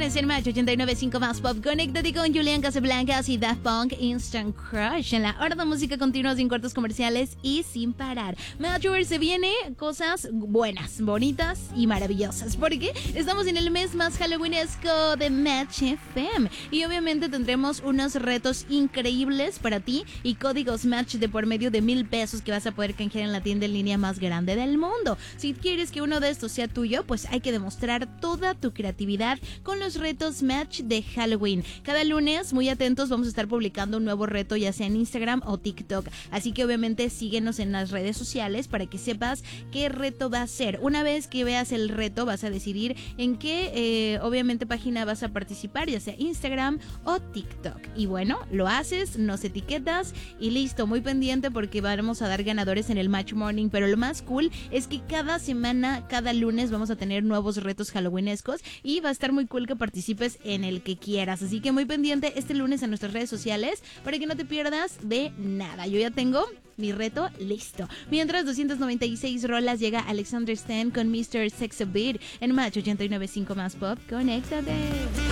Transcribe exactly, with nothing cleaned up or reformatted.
lunes en Match ochenta y nueve punto cinco más Pop. Conéctate con Julián Casablancas y Daft Punk Instant Crush en la hora de música continua, sin cortos comerciales y sin parar. Matchers, se viene cosas buenas, bonitas y maravillosas, porque estamos en el mes más halloweenesco de Match F M y obviamente tendremos unos retos increíbles para ti y códigos Match de por medio de mil pesos que vas a poder canjear en la tienda en línea más grande del mundo. Si quieres que uno de estos sea tuyo, pues hay que demostrar toda tu creatividad con los retos Match de Halloween. Cada lunes, muy atentos, vamos a estar publicando un nuevo reto, ya sea en Instagram o TikTok. Así que obviamente síguenos en las redes sociales para que sepas qué reto va a ser. Una vez que veas el reto, vas a decidir en qué, eh, obviamente, página vas a participar, ya sea Instagram o TikTok. Y bueno, lo haces, nos etiquetas y listo. Muy pendiente porque vamos a dar ganadores en el Match Morning. Pero lo más cool es que cada semana, cada lunes, vamos a tener nuevos retos halloweenescos y va a estar muy cool que participes en el que quieras. Así que muy pendiente este lunes en nuestras redes sociales para que no te pierdas de nada. Yo ya tengo mi reto listo. Mientras, doscientas noventa y seis rolas, llega Alexander Stan con mister Sex a Beat en Match ochenta y nueve punto cinco más Pop. Conéctate.